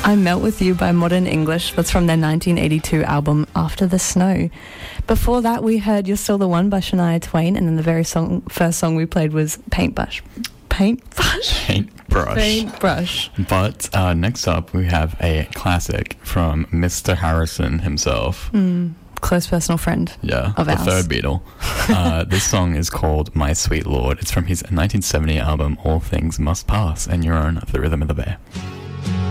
I Melt With You by Modern English. That's from their 1982 album After the Snow. Before that, we heard You're Still the One by Shania Twain, and then the first song we played was Paintbrush. But next up, we have a classic from Mr. Harrison himself. Close personal friend of ours. The third Beatle. This song is called My Sweet Lord. It's from his 1970 album All Things Must Pass, and you're on The Rhythm of the Bear.